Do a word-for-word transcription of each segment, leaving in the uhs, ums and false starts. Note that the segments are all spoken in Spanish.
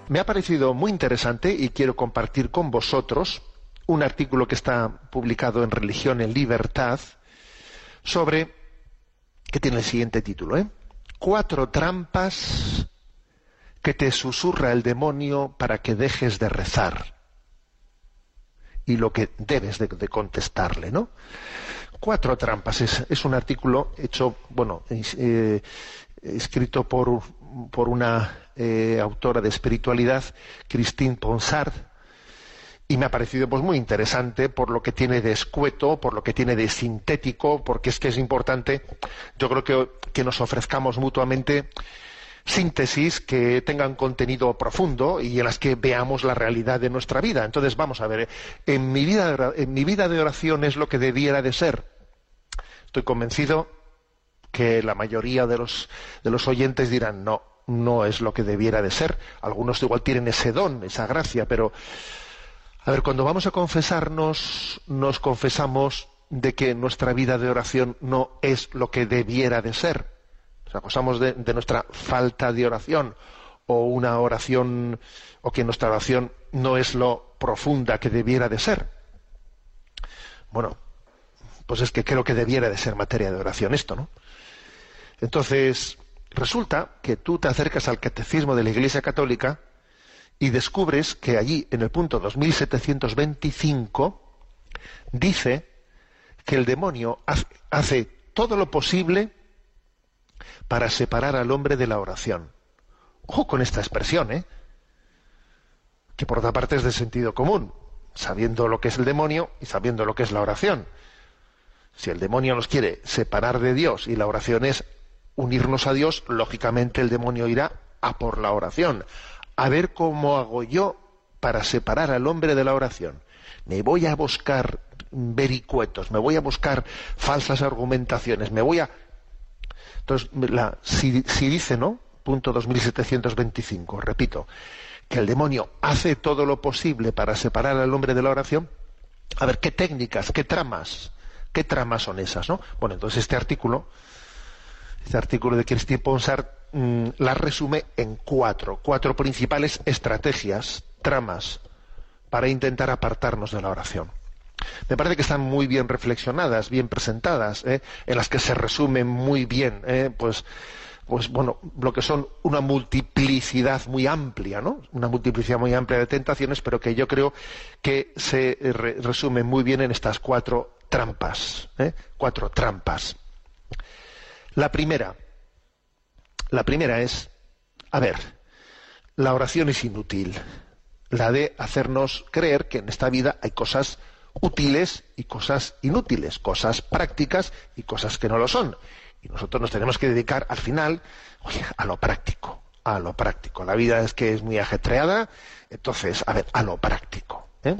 me ha parecido muy interesante y quiero compartir con vosotros un artículo que está publicado en Religión en Libertad sobre, que tiene el siguiente título, ¿eh? Cuatro trampas que te susurra el demonio para que dejes de rezar y lo que debes de, de contestarle, ¿no? Cuatro trampas. Es, es un artículo hecho, bueno, eh, escrito por, por una eh, autora de espiritualidad, Christine Ponsard, y me ha parecido pues muy interesante por lo que tiene de escueto, por lo que tiene de sintético, porque es que es importante, yo creo que, que nos ofrezcamos mutuamente síntesis que tengan contenido profundo y en las que veamos la realidad de nuestra vida. Entonces, vamos a ver, en mi vida, en mi vida de oración es lo que debiera de ser. Estoy convencido que la mayoría de los, de los oyentes dirán, no, no es lo que debiera de ser. Algunos igual tienen ese don, esa gracia, pero, a ver, cuando vamos a confesarnos, nos confesamos de que nuestra vida de oración no es lo que debiera de ser. Nos acusamos de, de nuestra falta de oración, o una oración, o que nuestra oración no es lo profunda que debiera de ser. Bueno, pues es que creo que debiera de ser materia de oración esto, ¿no? Entonces, resulta que tú te acercas al Catecismo de la Iglesia Católica y descubres que allí, en el punto dos mil setecientos veinticinco, dice que el demonio hace todo lo posible para separar al hombre de la oración. Ojo con esta expresión, ¿eh? Que por otra parte es de sentido común, sabiendo lo que es el demonio y sabiendo lo que es la oración. Si el demonio nos quiere separar de Dios y la oración es unirnos a Dios, lógicamente el demonio irá a por la oración. A ver cómo hago yo para separar al hombre de la oración. Me voy a buscar vericuetos, me voy a buscar falsas argumentaciones, me voy a... Entonces, la, si, si dice, ¿no? Punto dos mil setecientos veinticinco, repito, que el demonio hace todo lo posible para separar al hombre de la oración, a ver, ¿qué técnicas, qué tramas, qué tramas son esas, ¿no? Bueno, entonces este artículo, este artículo de Christine Ponsard, mmm, la resume en cuatro, cuatro principales estrategias, tramas, para intentar apartarnos de la oración. Me parece que están muy bien reflexionadas, bien presentadas, ¿eh? En las que se resumen muy bien, ¿eh? pues, pues bueno, lo que son una multiplicidad muy amplia, ¿no? Una multiplicidad muy amplia de tentaciones, pero que yo creo que se re resumen muy bien en estas cuatro trampas, ¿eh? Cuatro trampas. La primera, la primera es, a ver, la oración es inútil, la de hacernos creer que en esta vida hay cosas útiles y cosas inútiles, cosas prácticas y cosas que no lo son. Y nosotros nos tenemos que dedicar al final, oye, a lo práctico, a lo práctico. La vida es que es muy ajetreada, entonces, a ver, a lo práctico, ¿eh?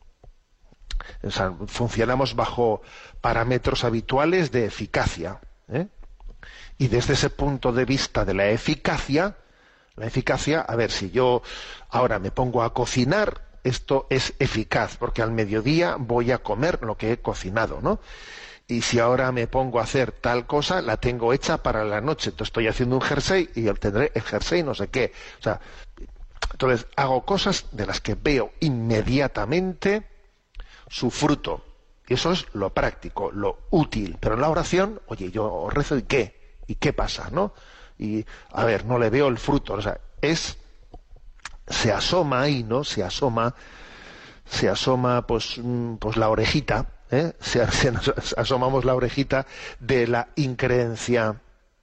O sea, funcionamos bajo parámetros habituales de eficacia, ¿eh? Y desde ese punto de vista de la eficacia, la eficacia, a ver, si yo ahora me pongo a cocinar, esto es eficaz, porque al mediodía voy a comer lo que he cocinado, ¿no? Y si ahora me pongo a hacer tal cosa, la tengo hecha para la noche. Entonces estoy haciendo un jersey y obtendré el jersey no sé qué. O sea, entonces hago cosas de las que veo inmediatamente su fruto. Y eso es lo práctico, lo útil. Pero en la oración, oye, yo rezo y ¿qué? ¿Y qué pasa, no? Y, a ver, no le veo el fruto. O sea, es... se asoma ahí, ¿no? Se asoma, se asoma, pues, pues la orejita, ¿eh? Se, se nos asomamos la orejita de la increencia,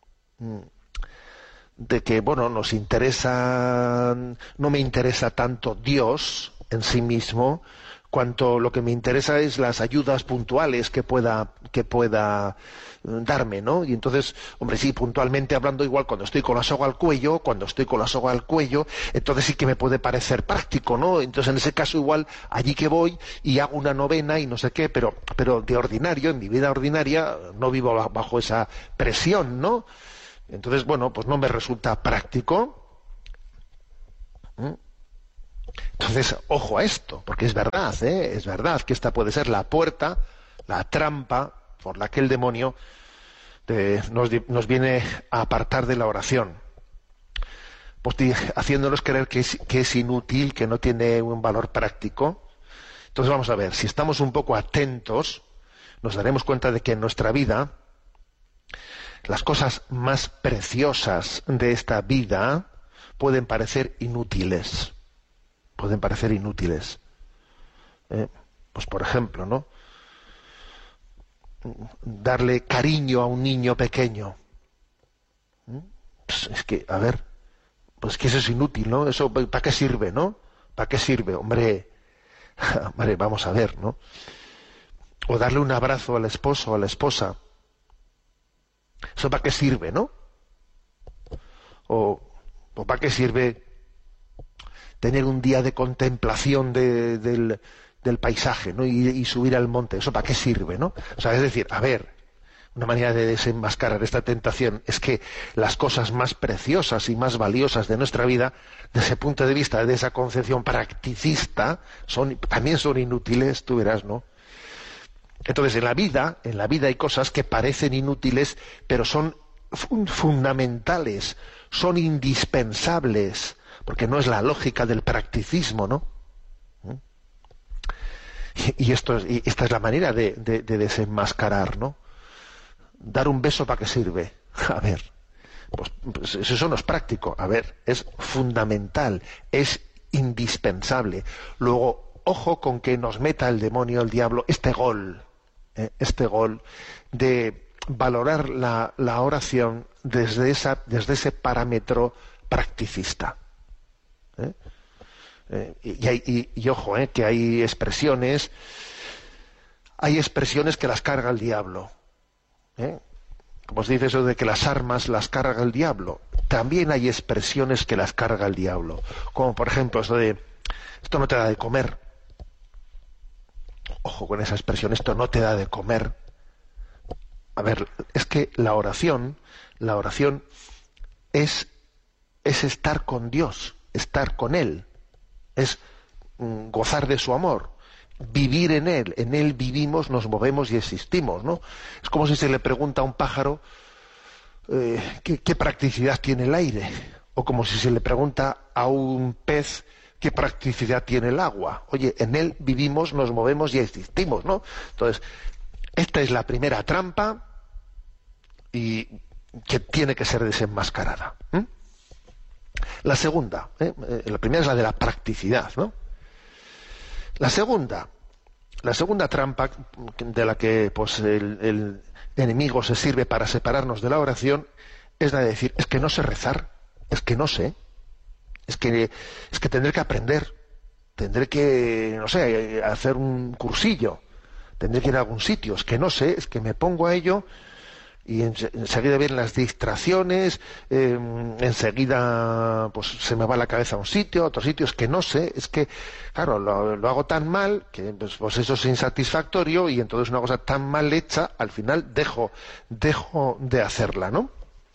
de que, bueno, nos interesa, no me interesa tanto Dios en sí mismo, cuanto lo que me interesa es las ayudas puntuales que pueda, que pueda darme, ¿no? Y entonces, hombre, sí, puntualmente hablando, igual cuando estoy con la soga al cuello, cuando estoy con la soga al cuello, entonces sí que me puede parecer práctico, ¿no? Entonces en ese caso igual allí que voy y hago una novena y no sé qué, pero, pero de ordinario, en mi vida ordinaria, no vivo bajo esa presión, ¿no? Entonces, bueno, pues no me resulta práctico. ¿Mm? Entonces, ojo a esto, porque es verdad, ¿eh? Es verdad que esta puede ser la puerta, la trampa por la que el demonio eh, nos, nos viene a apartar de la oración. pues, haciéndonos creer que es, que es inútil, que no tiene un valor práctico. Entonces vamos a ver, si estamos un poco atentos, nos daremos cuenta de que en nuestra vida las cosas más preciosas de esta vida pueden parecer inútiles. Pueden parecer inútiles. Eh, pues por ejemplo, ¿no? Darle cariño a un niño pequeño. Pues es que, a ver, pues que eso es inútil, ¿no? Eso, ¿para qué sirve, no? ¿Para qué sirve? Hombre, hombre, vamos a ver, ¿no? O darle un abrazo al esposo o a la esposa. ¿Eso para qué sirve, no? O, o ¿para qué sirve tener un día de contemplación de, del, del paisaje, ¿no? Y, y subir al monte? ¿Eso para qué sirve, no? O sea, es decir, a ver, una manera de desenmascarar esta tentación es que las cosas más preciosas y más valiosas de nuestra vida, desde ese punto de vista, de esa concepción practicista, son, también son inútiles, tú verás, ¿no? Entonces, en la vida, en la vida hay cosas que parecen inútiles, pero son fundamentales, son indispensables, porque no es la lógica del practicismo, ¿no? Y, esto es, y esta es la manera de, de, de desenmascarar, ¿no? Dar un beso, ¿para qué sirve? A ver, pues, pues eso no es práctico. A ver, es fundamental, es indispensable. Luego, ojo con que nos meta el demonio, el diablo, este gol, ¿eh? este gol de valorar la, la oración desde, esa, desde ese parámetro practicista. ¿Eh? Eh, y, hay, y, y ojo, eh, que hay expresiones, hay expresiones que las carga el diablo. ¿Eh? Como se dice eso de que las armas las carga el diablo, también hay expresiones que las carga el diablo, como por ejemplo esto de esto no te da de comer. Ojo con esa expresión, esto no te da de comer. A ver, es que la oración, la oración es, es estar con Dios, estar con Él, es mm, gozar de su amor. Vivir en él, en él vivimos, nos movemos y existimos, ¿no? Es como si se le pregunta a un pájaro eh, ¿qué, qué practicidad tiene el aire, o como si se le pregunta a un pez qué practicidad tiene el agua. Oye, en él vivimos, nos movemos y existimos, ¿no? Entonces, esta es la primera trampa y que tiene que ser desenmascarada. ¿eh? La segunda, ¿eh? la primera es la de la practicidad, ¿no? La segunda, la segunda trampa de la que pues, el, el enemigo se sirve para separarnos de la oración es la de decir, es que no sé rezar, es que no sé, es que, es que tendré que aprender, tendré que, no sé, hacer un cursillo, tendré que ir a algún sitio, es que no sé, es que me pongo a ello y enseguida vienen las distracciones, eh, enseguida pues se me va la cabeza a un sitio, a otro sitio, es que no sé, es que, claro, lo, lo hago tan mal que pues, pues eso es insatisfactorio y entonces una cosa tan mal hecha, al final dejo, dejo de hacerla, ¿no?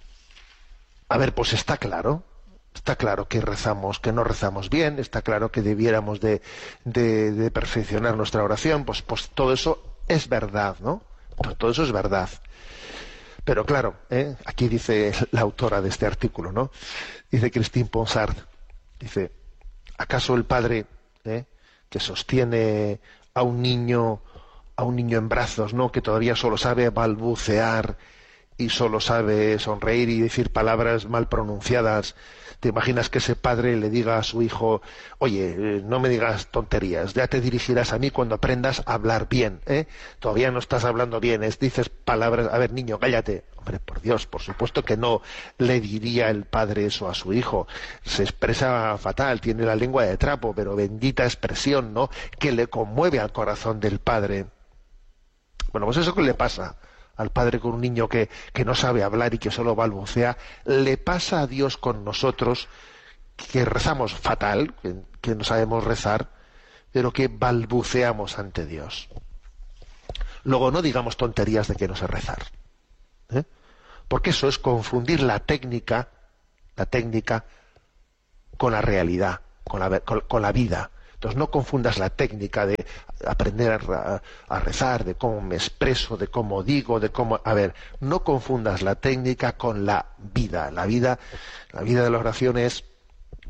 A ver, pues está claro, está claro que rezamos, que no rezamos bien, está claro que debiéramos de, de, de perfeccionar nuestra oración, pues, pues todo eso es verdad, ¿no? Todo eso es verdad. Pero claro, ¿eh? aquí dice la autora de este artículo, ¿no? Dice Christine Ponsard, dice, ¿acaso el padre ¿eh? que sostiene a un niño, a un niño en brazos, ¿no? Que todavía solo sabe balbucear y solo sabe sonreír y decir palabras mal pronunciadas? ¿Te imaginas que ese padre le diga a su hijo, oye, no me digas tonterías, ya te dirigirás a mí cuando aprendas a hablar bien, ¿eh? Todavía no estás hablando bien, es, dices palabras, a ver, niño, cállate. Hombre, por Dios, por supuesto que no le diría el padre eso a su hijo. Se expresa fatal, tiene la lengua de trapo, pero bendita expresión, ¿no? Que le conmueve al corazón del padre. Bueno, pues eso que le pasa al padre con un niño que, que no sabe hablar y que solo balbucea, le pasa a Dios con nosotros, que rezamos fatal, que, que no sabemos rezar, pero que balbuceamos ante Dios. Luego no digamos tonterías de que no sé rezar, ¿eh? Porque eso es confundir la técnica, la técnica con la realidad, con la, con, con la vida. Entonces no confundas la técnica de aprender a, a rezar, de cómo me expreso, de cómo digo, de cómo... A ver, no confundas la técnica con la vida. La vida, la vida de la oración es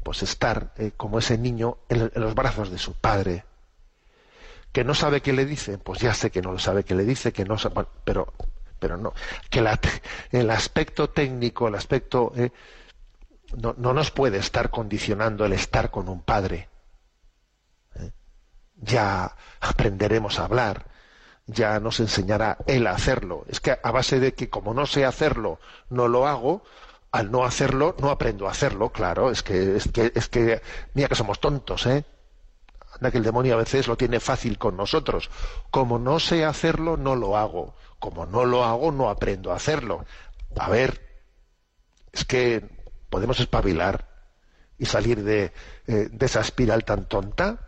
pues estar eh, como ese niño en, en los brazos de su padre. ¿Que no sabe qué le dice? Pues ya sé que no lo sabe qué le dice, que no sabe, bueno, pero, pero no. Que la, el aspecto técnico, el aspecto... Eh, no, no nos puede estar condicionando el estar con un padre. ¿Eh? Ya aprenderemos a hablar, ya nos enseñará él a hacerlo. Es que a base de que como no sé hacerlo, no lo hago, al no hacerlo, no aprendo a hacerlo, claro, es que, es que, es que, mira que somos tontos, ¿eh? Anda que el demonio a veces lo tiene fácil con nosotros. Como no sé hacerlo, no lo hago. Como no lo hago, no aprendo a hacerlo. A ver, es que podemos espabilar y salir de, eh, de esa espiral tan tonta.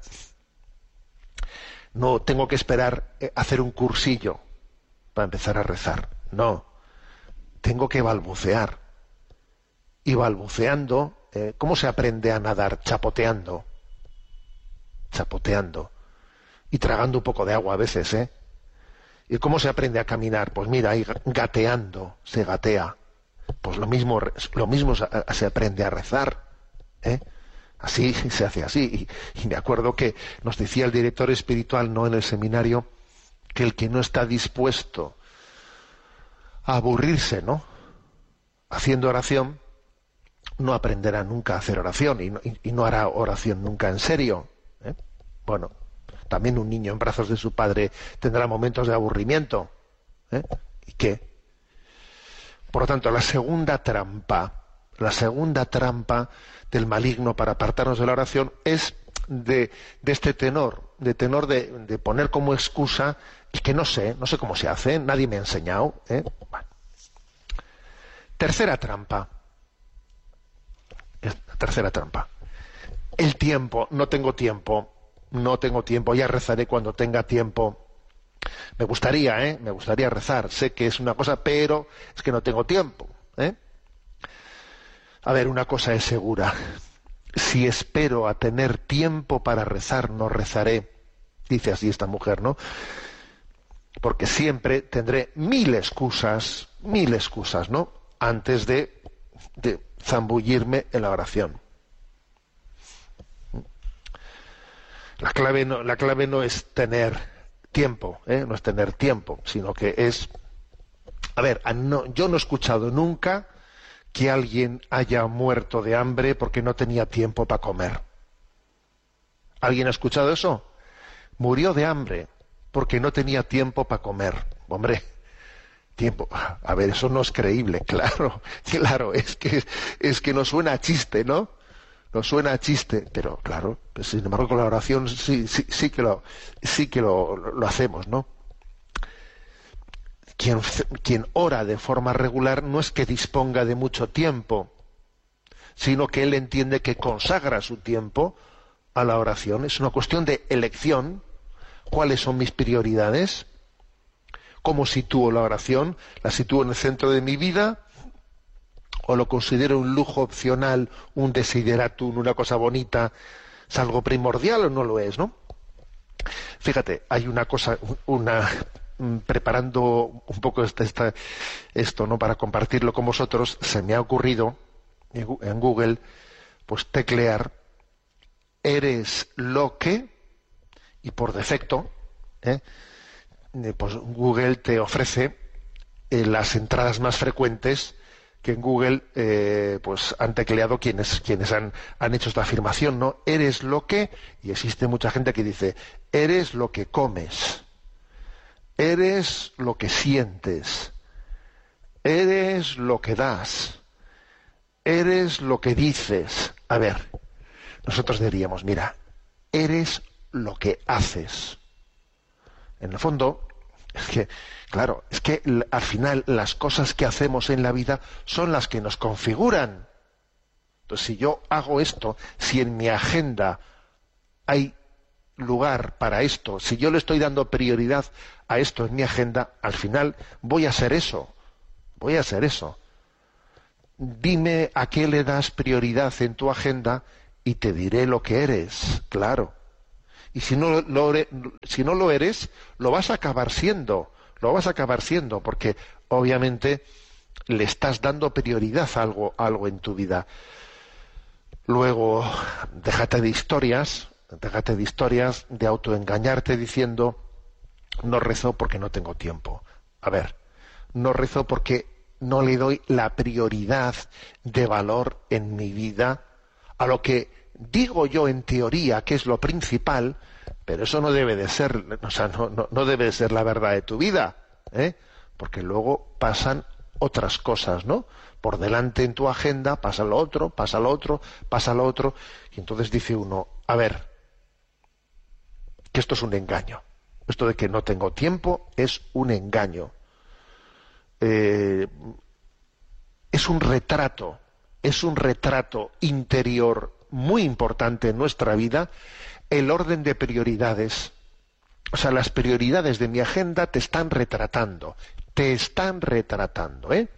No tengo que esperar eh, hacer un cursillo para empezar a rezar. No, tengo que balbucear. Y balbuceando, eh, ¿cómo se aprende a nadar? Chapoteando. Chapoteando. Y tragando un poco de agua a veces, ¿eh? ¿Y cómo se aprende a caminar? Pues mira, ahí gateando, se gatea. Pues lo mismo, lo mismo se aprende a rezar, ¿eh? Así se hace así. Y, y me acuerdo que nos decía el director espiritual, no en el seminario, que el que no está dispuesto a aburrirse, ¿no?, haciendo oración, no aprenderá nunca a hacer oración y no, y, y no hará oración nunca en serio, ¿eh? Bueno, también un niño en brazos de su padre tendrá momentos de aburrimiento, ¿eh? ¿Y qué? Por lo tanto, la segunda trampa, la segunda trampa del maligno para apartarnos de la oración es de, de este tenor, de tenor de, de poner como excusa el que no sé, no sé cómo se hace, nadie me ha enseñado, ¿eh? Bueno. Tercera trampa. Tercera trampa. El tiempo, no tengo tiempo, no tengo tiempo, ya rezaré cuando tenga tiempo. Me gustaría, ¿eh? Me gustaría rezar, sé que es una cosa, pero es que no tengo tiempo, ¿eh? A ver, una cosa es segura. Si espero a tener tiempo para rezar, no rezaré. Dice así esta mujer, ¿no? Porque siempre tendré mil excusas, mil excusas, ¿no?, antes de, de zambullirme en la oración. La clave no, la clave no es tener tiempo, ¿eh? No es tener tiempo, sino que es... A ver, no, yo no he escuchado nunca que alguien haya muerto de hambre porque no tenía tiempo para comer. ¿Alguien ha escuchado eso? Murió de hambre porque no tenía tiempo para comer. Hombre, tiempo. A ver, eso no es creíble, claro, claro, es que, es que nos suena a chiste, ¿no? Nos suena a chiste, pero claro, pues, sin embargo con la oración sí, sí, sí que lo, sí que lo, lo hacemos, ¿no? Quien, quien ora de forma regular no es que disponga de mucho tiempo, sino que él entiende que consagra su tiempo a la oración. Es una cuestión de elección. ¿Cuáles son mis prioridades? ¿Cómo sitúo la oración? ¿La sitúo en el centro de mi vida? ¿O lo considero un lujo opcional, un desideratum, una cosa bonita? ¿Es algo primordial o no lo es, no? Fíjate, hay una cosa, una preparando un poco esta, esta, esto, ¿no?, para compartirlo con vosotros, se me ha ocurrido en Google, pues teclear eres lo que, y por defecto, ¿eh? pues Google te ofrece eh, las entradas más frecuentes que en Google eh, pues han tecleado quienes quienes han, han hecho esta afirmación, ¿no? Eres lo que, y existe mucha gente que dice, eres lo que comes, eres lo que sientes, eres lo que das, eres lo que dices. A ver, nosotros diríamos, mira, eres lo que haces. En el fondo, es que, claro, es que al final las cosas que hacemos en la vida son las que nos configuran. Entonces, si yo hago esto, si en mi agenda hay lugar para esto, si yo le estoy dando prioridad a esto en mi agenda, al final voy a hacer eso, voy a hacer eso. Dime a qué le das prioridad en tu agenda y te diré lo que eres, claro. Y si no lo, si no lo eres, lo vas a acabar siendo, lo vas a acabar siendo, porque obviamente le estás dando prioridad a algo, a algo en tu vida. Luego, déjate de historias, déjate de historias, de autoengañarte diciendo, no rezo porque no tengo tiempo. A ver, no rezo porque no le doy la prioridad de valor en mi vida a lo que digo yo en teoría que es lo principal, pero eso no debe de ser, o sea, no, no, no debe de ser la verdad de tu vida, ¿eh? Porque luego pasan otras cosas, ¿no? Por delante en tu agenda pasa lo otro, pasa lo otro, pasa lo otro, y entonces dice uno, a ver, que esto es un engaño. Esto de que no tengo tiempo es un engaño. Eh, es un retrato, es un retrato interior muy importante en nuestra vida, el orden de prioridades. O sea, las prioridades de mi agenda te están retratando, te están retratando, ¿eh?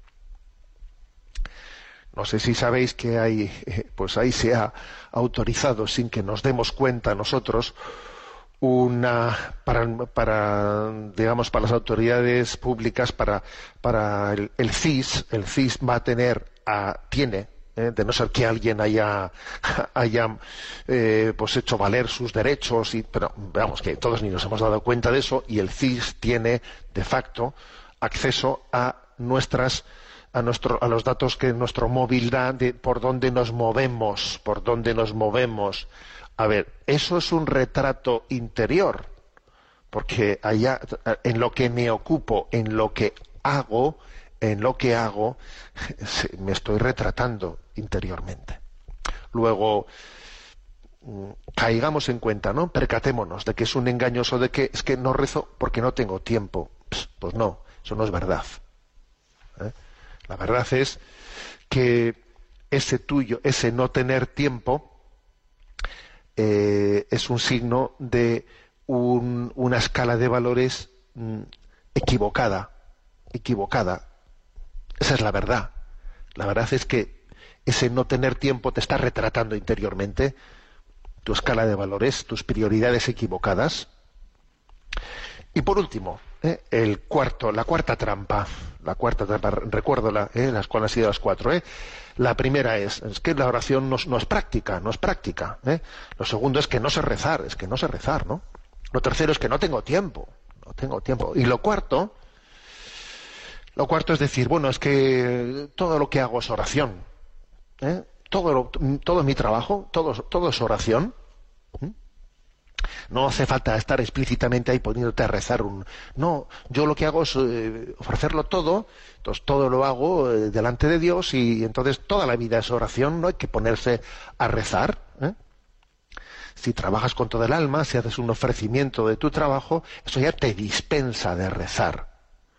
No sé si sabéis que hay, pues ahí se ha autorizado, sin que nos demos cuenta nosotros, una para, para digamos para las autoridades públicas, para para el, el C I S, el C I S va a tener, a, tiene, eh, de no ser que alguien haya haya eh, pues hecho valer sus derechos, y, pero vamos, que todos ni nos hemos dado cuenta de eso, y el C I S tiene de facto acceso a nuestras a nuestro a los datos que nuestro móvil da de por dónde nos movemos, por dónde nos movemos. A ver, eso es un retrato interior, porque allá, en lo que me ocupo, en lo que hago, en lo que hago, me estoy retratando interiormente. Luego, caigamos en cuenta, ¿no? Percatémonos de que es un engañoso, de que es que no rezo porque no tengo tiempo. Pues no, eso no es verdad. ¿Eh? La verdad es que ese tuyo, ese no tener tiempo, Eh, es un signo de un, una escala de valores mm, equivocada, equivocada. Esa es la verdad. La verdad es que ese no tener tiempo te está retratando interiormente tu escala de valores, tus prioridades equivocadas. Y por último, ¿eh? el cuarto, la cuarta trampa, la cuarta trampa, recuerdo la, ¿eh? las cuales han sido las cuatro, ¿eh? La primera es, es que la oración no, no es práctica, no es práctica, ¿eh? Lo segundo es que no sé rezar, es que no sé rezar, ¿no? Lo tercero es que no tengo tiempo, no tengo tiempo. Y lo cuarto, lo cuarto es decir, bueno, es que todo lo que hago es oración, ¿eh? Todo, lo, todo mi trabajo, todo, todo es oración. ¿eh? No hace falta estar explícitamente ahí poniéndote a rezar un... No, yo lo que hago es eh, ofrecerlo todo, entonces todo lo hago eh, delante de Dios, y entonces toda la vida es oración, no hay que ponerse a rezar. ¿eh? Si trabajas con todo el alma, si haces un ofrecimiento de tu trabajo, eso ya te dispensa de rezar.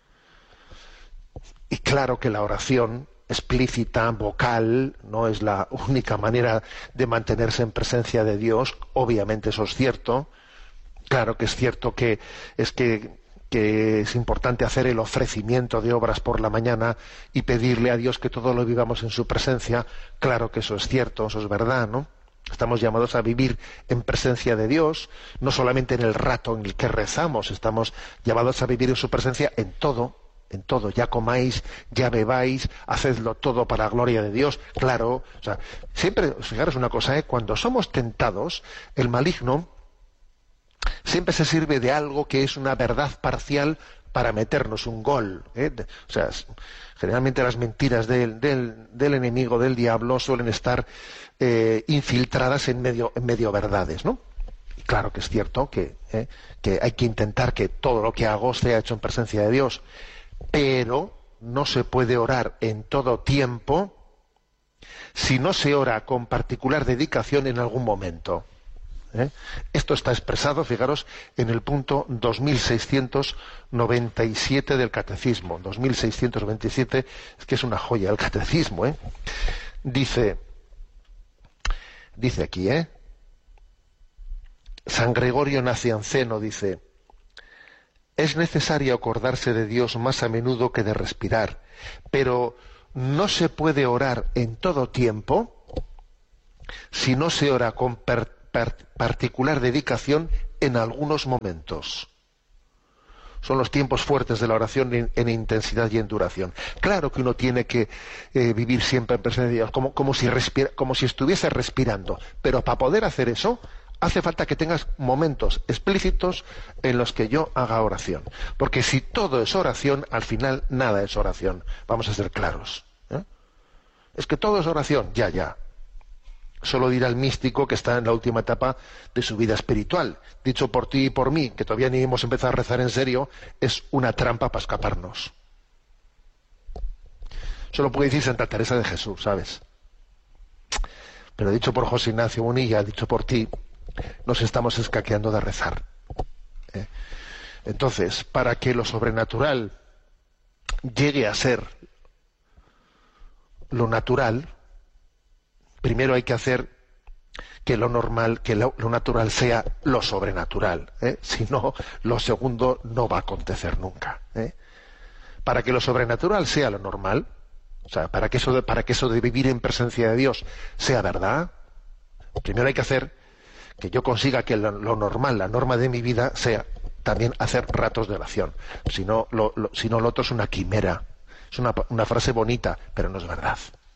Y claro que la oración explícita, vocal, no es la única manera de mantenerse en presencia de Dios, obviamente eso es cierto. Claro que es cierto que es que, que es importante hacer el ofrecimiento de obras por la mañana y pedirle a Dios que todo lo vivamos en su presencia. Claro que eso es cierto, eso es verdad, ¿no? Estamos llamados a vivir en presencia de Dios, no solamente en el rato en el que rezamos, estamos llamados a vivir en su presencia en todo. En todo, ya comáis, ya bebáis, hacedlo todo para la gloria de Dios. Claro, o sea, siempre, fijaros una cosa, ¿eh? Cuando somos tentados, el maligno siempre se sirve de algo que es una verdad parcial para meternos un gol. ¿eh? O sea, generalmente las mentiras del, del, del enemigo, del diablo, suelen estar eh, infiltradas en medio, en medio verdades, ¿no? Y claro que es cierto que, ¿eh? que hay que intentar que todo lo que hago sea hecho en presencia de Dios. Pero no se puede orar en todo tiempo si no se ora con particular dedicación en algún momento. ¿eh? Esto está expresado, fijaros, en el punto dos mil seiscientos noventa y siete del Catecismo. dos mil seiscientos noventa y siete es que es una joya el Catecismo. ¿eh? Dice, dice aquí, ¿eh? San Gregorio Nacianceno dice: es necesario acordarse de Dios más a menudo que de respirar, pero no se puede orar en todo tiempo si no se ora con per, per, particular dedicación en algunos momentos. son los tiempos fuertes de la oración en, en intensidad y en duración. Claro que uno tiene que eh, vivir siempre en presencia de Dios, como, como, si respira, como si estuviese respirando, pero para poder hacer eso, hace falta que tengas momentos explícitos en los que yo haga oración. Porque si todo es oración, al final nada es oración. Vamos a ser claros. ¿eh? Es que todo es oración, ya, ya. Solo dirá el místico que está en la última etapa de su vida espiritual. Dicho por ti y por mí, que todavía ni hemos empezado a rezar en serio, es una trampa para escaparnos. Solo puede decir Santa Teresa de Jesús, ¿sabes? Pero dicho por José Ignacio Munilla, dicho por ti, nos estamos escaqueando de rezar. ¿eh? Entonces, para que lo sobrenatural llegue a ser lo natural, primero hay que hacer que lo normal, que lo, lo natural sea lo sobrenatural. ¿eh? Si no, lo segundo no va a acontecer nunca. ¿eh? Para que lo sobrenatural sea lo normal, o sea, para que eso de, para que eso de vivir en presencia de Dios sea verdad, primero hay que hacer que yo consiga que lo, lo normal, la norma de mi vida, sea también hacer ratos de oración. Si no, lo, lo, si no, lo otro es una quimera. Es una, una frase bonita, pero no es verdad.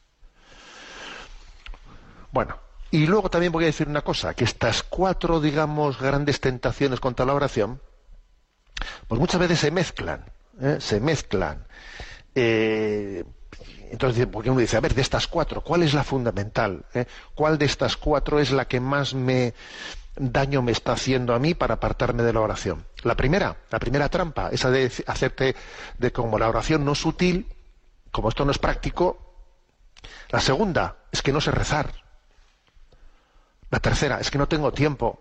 Bueno, y luego también voy a decir una cosa, que estas cuatro, digamos, grandes tentaciones contra la oración, pues muchas veces se mezclan, ¿eh? se mezclan. Eh, entonces, porque uno dice, a ver, de estas cuatro, ¿cuál es la fundamental? ¿eh? ¿Cuál de estas cuatro es la que más me daño me está haciendo a mí para apartarme de la oración? La primera, la primera trampa, esa de hacerte, de como la oración no es útil, como esto no es práctico. La segunda, es que no sé rezar. La tercera, es que no tengo tiempo.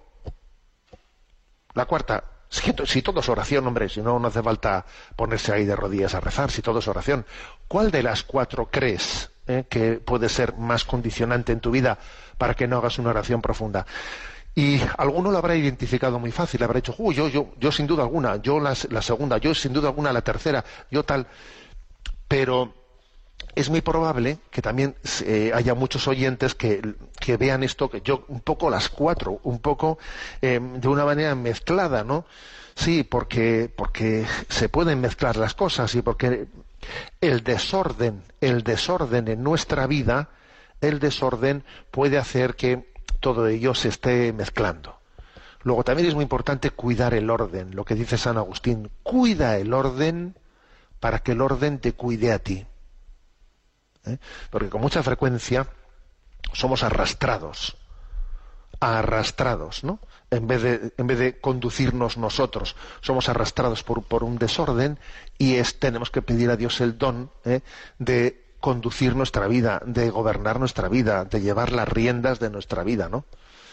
La cuarta, es que si todo es oración, hombre, si no, no hace falta ponerse ahí de rodillas a rezar, si todo es oración. ¿Cuál de las cuatro crees eh, que puede ser más condicionante en tu vida para que no hagas una oración profunda? Y alguno lo habrá identificado muy fácil, habrá dicho, uy, yo, yo, yo sin duda alguna, yo la, la segunda, yo sin duda alguna la tercera, yo tal. Pero es muy probable que también eh, haya muchos oyentes que, que vean esto, que yo un poco las cuatro, un poco eh, de una manera mezclada, ¿no? Sí, porque, porque se pueden mezclar las cosas y porque el desorden, el desorden en nuestra vida, el desorden puede hacer que todo ello se esté mezclando. Luego también es muy importante cuidar el orden, lo que dice San Agustín, cuida el orden para que el orden te cuide a ti. ¿Eh? Porque con mucha frecuencia somos arrastrados, arrastrados, ¿no? En vez de, en vez de conducirnos nosotros, somos arrastrados por, por un desorden y es, tenemos que pedir a Dios el don ¿eh? de conducir nuestra vida, de gobernar nuestra vida, de llevar las riendas de nuestra vida, ¿no?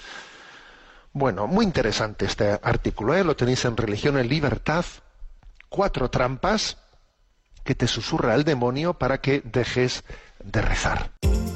Bueno, muy interesante este artículo, ¿eh? Lo tenéis en Religión en Libertad, cuatro trampas que te susurra el demonio para que dejes de rezar.